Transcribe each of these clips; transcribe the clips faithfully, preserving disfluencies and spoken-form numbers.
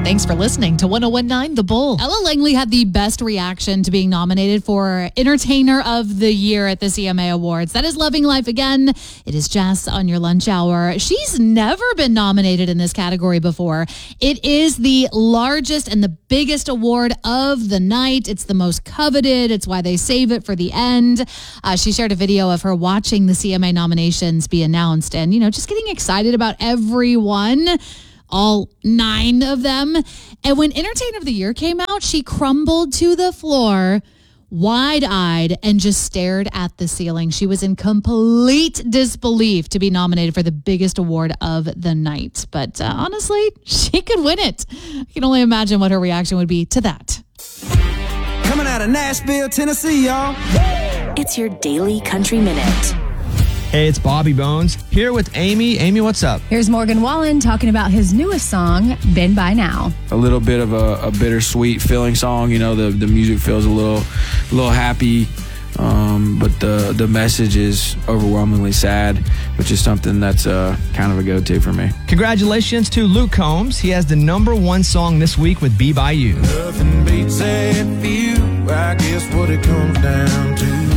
Thanks for listening to one oh one point nine The Bull. Ella Langley had the best reaction to being nominated for Entertainer of the Year at the C M A Awards. That is Loving Life Again. It is Jess on your lunch hour. She's never been nominated in this category before. It is the largest and the biggest award of the night. It's the most coveted. It's why they save it for the end. Uh, she shared a video of her watching the C M A nominations be announced and, you know, just getting excited about everyone. All nine of them. And when Entertainer of the Year came out, she crumbled to the floor, wide-eyed, and just stared at the ceiling. She was in complete disbelief to be nominated for the biggest award of the night. But uh, honestly, she could win it. I can only imagine what her reaction would be to that. Coming out of Nashville, Tennessee, y'all. It's your Daily Country Minute. Hey, it's Bobby Bones here with Amy. Amy, what's up? Here's Morgan Wallen talking about his newest song, Been By Now. A little bit of a, a bittersweet feeling song. You know, the, the music feels a little, a little happy, um, but the, the message is overwhelmingly sad, which is something that's uh, kind of a go-to for me. Congratulations to Luke Combs. He has the number one song this week with Be By You. Nothing beats that view, I guess what it comes down to.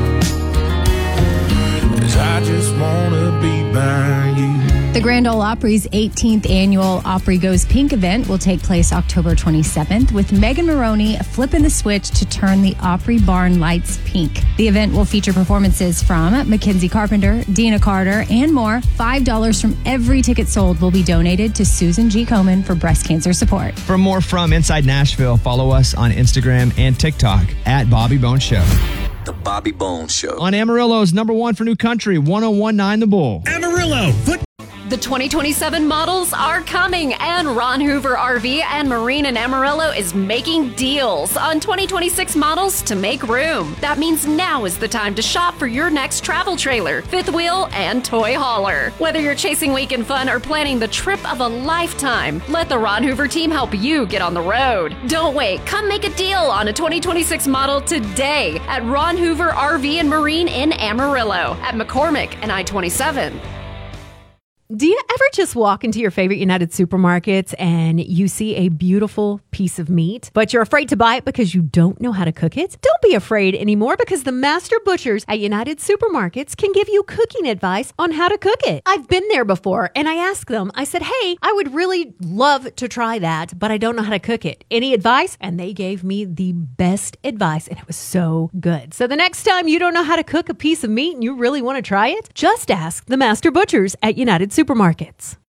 I just want to be by you. The Grand Ole Opry's eighteenth annual Opry Goes Pink event will take place October twenty-seventh with Megan Maroney flipping the switch to turn the Opry barn lights pink. The event will feature performances from Mackenzie Carpenter, Dina Carter, and more. five dollars from every ticket sold will be donated to Susan G. Komen for breast cancer support. For more from Inside Nashville, follow us on Instagram and TikTok at Bobby Bones Show. The Bobby Bones Show. On Amarillo's number one for new country, one oh one point nine The Bull. Amarillo, foot. The twenty twenty-seven models are coming, and Ron Hoover R V and Marine in Amarillo is making deals on twenty twenty-six models to make room. That means now is the time to shop for your next travel trailer, fifth wheel, and toy hauler. Whether you're chasing weekend fun or planning the trip of a lifetime, let the Ron Hoover team help you get on the road. Don't wait. Come make a deal on a twenty twenty-six model today at Ron Hoover R V and Marine in Amarillo, at McCormick and I twenty-seven. Do you ever just walk into your favorite United supermarkets and you see a beautiful piece of meat, but you're afraid to buy it because you don't know how to cook it? Don't be afraid anymore, because the master butchers at United Supermarkets can give you cooking advice on how to cook it. I've been there before, and I asked them, I said, hey, I would really love to try that, but I don't know how to cook it. Any advice? And they gave me the best advice, and it was so good. So the next time you don't know how to cook a piece of meat and you really want to try it, just ask the master butchers at United Supermarkets.